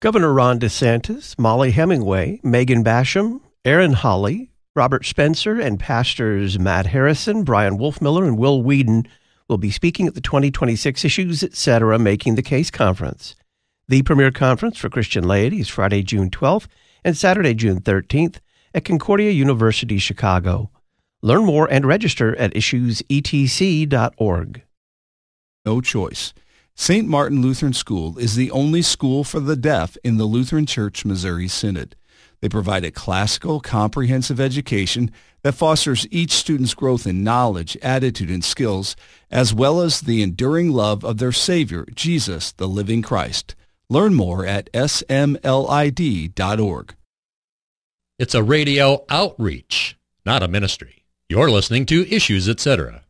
Governor Ron DeSantis, Molly Hemingway, Megan Basham, Aaron Hawley, Robert Spencer, and pastors Matt Harrison, Brian Wolfmiller, and Will Whedon will be speaking at the 2026 Issues Etc. Making the Case Conference. The premier conference for Christian laity is Friday, June 12th and Saturday, June 13th at Concordia University, Chicago. Learn more and register at issuesetc.org. No choice. St. Martin Lutheran School is the only school for the deaf in the Lutheran Church Missouri Synod. They provide a classical, comprehensive education that fosters each student's growth in knowledge, attitude, and skills, as well as the enduring love of their Savior, Jesus, the living Christ. Learn more at smlid.org. It's a radio outreach, not a ministry. You're listening to Issues Etc.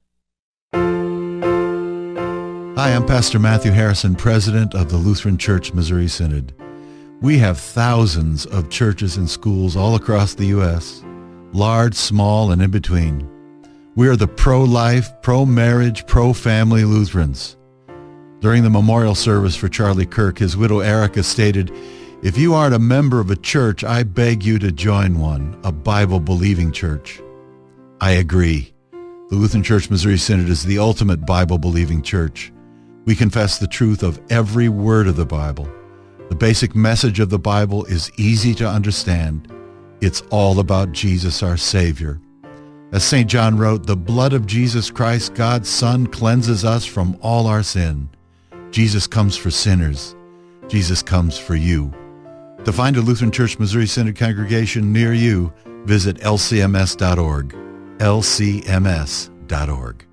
Hi, I'm Pastor Matthew Harrison, President of the Lutheran Church Missouri Synod. We have thousands of churches and schools all across the U.S., large, small, and in between. We are the pro-life, pro-marriage, pro-family Lutherans. During the memorial service for Charlie Kirk, his widow Erica stated, "If you aren't a member of a church, I beg you to join one, a Bible-believing church." I agree. The Lutheran Church Missouri Synod is the ultimate Bible-believing church. We confess the truth of every word of the Bible. The basic message of the Bible is easy to understand. It's all about Jesus, our Savior. As St. John wrote, "The blood of Jesus Christ, God's Son, cleanses us from all our sin." Jesus comes for sinners. Jesus comes for you. To find a Lutheran Church Missouri Synod congregation near you, visit lcms.org. lcms.org.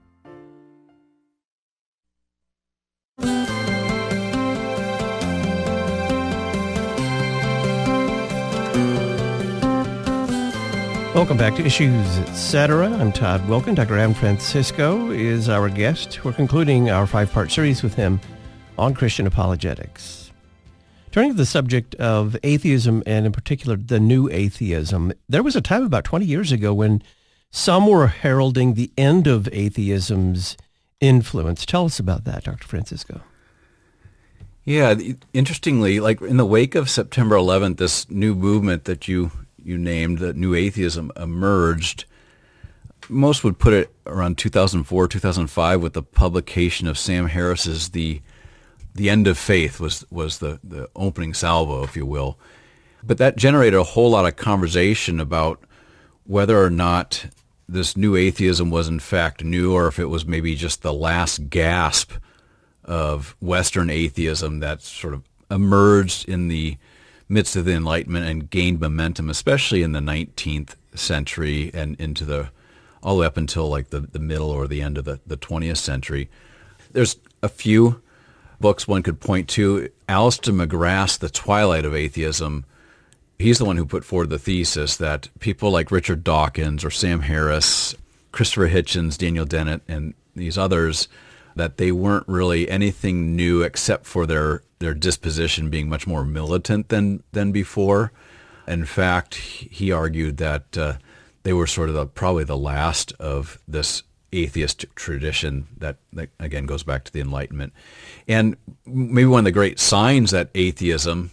Welcome back to Issues Etc. I'm Todd Wilkin. Dr. Adam Francisco is our guest. We're concluding our 5-part series with him on Christian apologetics. Turning to the subject of atheism, and in particular the new atheism, there was a time about 20 years ago when some were heralding the end of atheism's influence. Tell us about that, Dr. Francisco. Yeah, interestingly, like in the wake of September 11th, this new movement that you named, that new atheism, emerged. Most would put it around 2004, 2005 with the publication of Sam Harris's The End of Faith was the opening salvo, if you will. But that generated a whole lot of conversation about whether or not this new atheism was in fact new, or if it was maybe just the last gasp of Western atheism that sort of emerged in the midst of the Enlightenment and gained momentum, especially in the 19th century and into all the way up until like the middle or the end of the 20th century. There's a few books one could point to. Alistair McGrath's The Twilight of Atheism, he's the one who put forward the thesis that people like Richard Dawkins or Sam Harris, Christopher Hitchens, Daniel Dennett, and these others, that they weren't really anything new except for their disposition being much more militant than before. In fact, he argued that they were sort of probably the last of this atheist tradition that again goes back to the Enlightenment. And maybe one of the great signs that atheism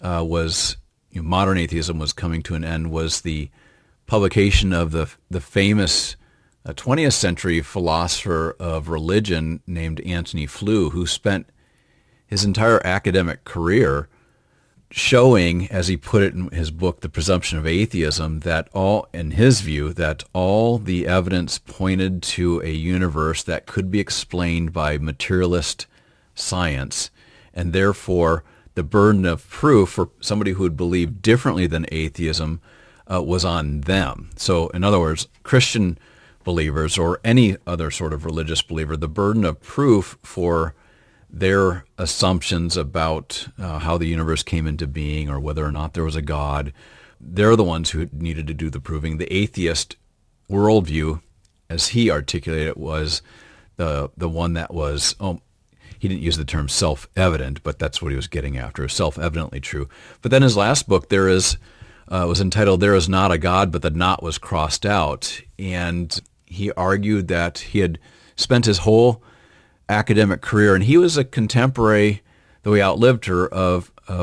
modern atheism was coming to an end was the publication of the famous 20th century philosopher of religion named Antony Flew, who spent his entire academic career showing, as he put it in his book, The Presumption of Atheism, that in his view, that all the evidence pointed to a universe that could be explained by materialist science, and therefore the burden of proof for somebody who would believe differently than atheism was on them. So, in other words, Christian believers or any other sort of religious believer, the burden of proof for their assumptions about how the universe came into being or whether or not there was a God, they're the ones who needed to do the proving. The atheist worldview, as he articulated it, was the one that was, he didn't use the term self-evident, but that's what he was getting after, self-evidently true. But then his last book, was entitled There Is Not a God, but the not was crossed out. And he argued that he had spent his whole academic career, and he was a contemporary, though he outlived her, of